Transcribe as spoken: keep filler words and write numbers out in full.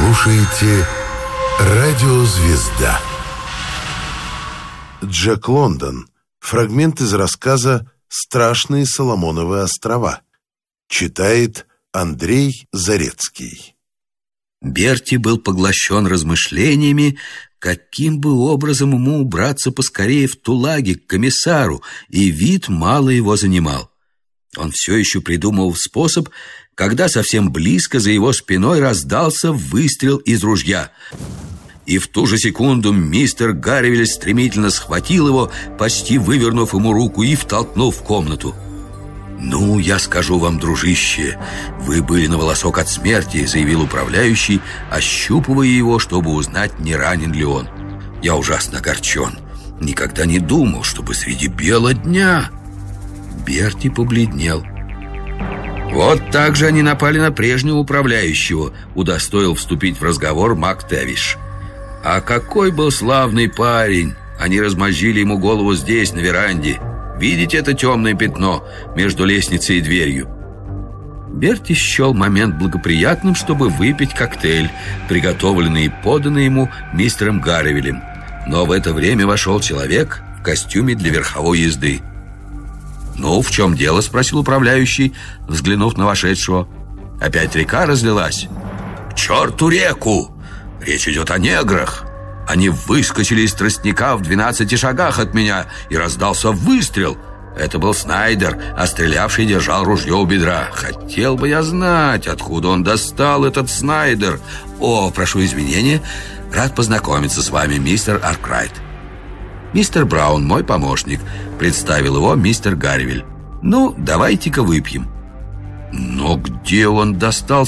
слушаете «Радио Звезда». Джек Лондон. Фрагмент из рассказа «Страшные Соломоновы острова». Читает Андрей Зарецкий. Берти был поглощен размышлениями, каким бы образом ему убраться поскорее в Тулаги к комиссару, и вид мало его занимал. Он все еще придумывал способ, когда совсем близко за его спиной раздался выстрел из ружья. И в ту же секунду мистер Гарривиль стремительно схватил его, почти вывернув ему руку и втолкнул в комнату. «Ну, я скажу вам, дружище, вы были на волосок от смерти», — заявил управляющий, ощупывая его, чтобы узнать, не ранен ли он. «Я ужасно огорчен. Никогда не думал, чтобы среди бела дня...» Берти побледнел. Вот так же они напали на прежнего управляющего, удостоил вступить в разговор МакТэвиш. А какой был славный парень! Они размозжили ему голову здесь, на веранде. Видите это темное пятно между лестницей и дверью? Берти счел момент благоприятным, чтобы выпить коктейль, приготовленный и поданный ему мистером Гарривилем. Но в это время вошел человек в костюме для верховой езды. «Ну, в чем дело?» — спросил управляющий, взглянув на вошедшего. «Опять река разлилась?» «К черту реку! Речь идет о неграх. Они выскочили из тростника в двенадцати шагах от меня, и раздался выстрел. Это был Снайдер, а стрелявший держал ружье у бедра. Хотел бы я знать, откуда он достал этот Снайдер. О, прошу извинения, рад познакомиться с вами, мистер Аркрайт. Мистер Браун, мой помощник», — представил его мистер Гарривиль. «Ну, давайте-ка выпьем». Но где он достал